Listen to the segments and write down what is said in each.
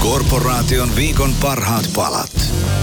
Korporaation viikon parhaat palat.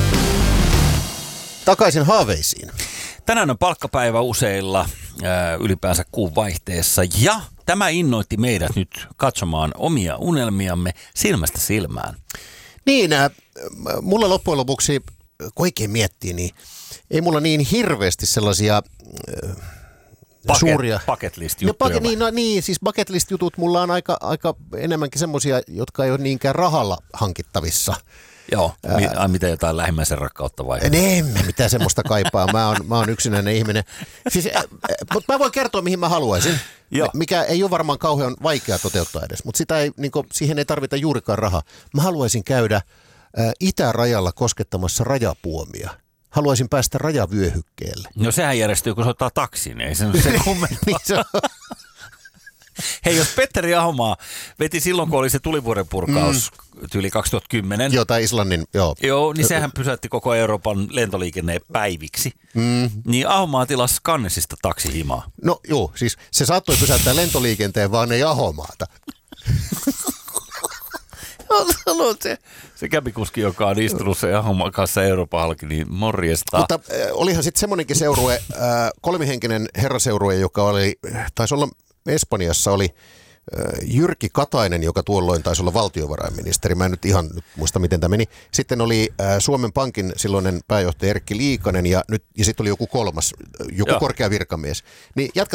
Takaisin haaveisiin. Tänään on palkkapäivä useilla ylipäänsä kuun vaihteessa ja tämä innoitti meidät nyt katsomaan omia unelmiamme silmästä silmään. Niin, mulla loppujen lopuksi, kun oikein miettii, niin ei mulla niin hirveästi sellaisia suuria... Bucket list juttuja. Siis bucket list jutut mulla on aika enemmänkin semmoisia, jotka ei ole niinkään rahalla hankittavissa. Joo, mitä jotain lähimmäisen rakkautta vai? En mä mitään semmoista kaipaa, mä oon yksinäinen ihminen. Siis, mutta mä voin kertoa, mihin mä haluaisin, mikä ei ole varmaan kauhean vaikea toteuttaa edes, mutta siihen ei tarvita juurikaan rahaa. Mä haluaisin käydä itärajalla koskettamassa rajapuomia. Haluaisin päästä rajavyöhykkeelle. No sehän järjestyy, kun se ottaa taksin, ei se kummempaa. Hei, jos Petteri Ahomaa veti silloin, kun oli se tulivuoren purkaus tyyli 2010. Joo, tai Islannin, joo. Joo, niin sehän pysäytti koko Euroopan lentoliikenneen päiviksi. Niin Ahomaa tilasi Cannesista taksihimaa. No joo, siis se saattoi pysäyttää lentoliikenteen, vaan ei Ahomaata. Se käpikuski, joka on istunut se Ahomaan kanssa Euroopan halki, niin morjesta. Mutta olihan sitten semmoinenkin seurue, kolmihenkinen herraseurue, joka taisi olla Espanjassa oli Jyrki Katainen, joka tuolloin taisi olla valtiovarainministeri. Mä en nyt ihan muista, miten tämä meni. Sitten oli Suomen Pankin silloinen pääjohtaja Erkki Liikanen ja sitten oli joku kolmas, korkea virkamies. Niin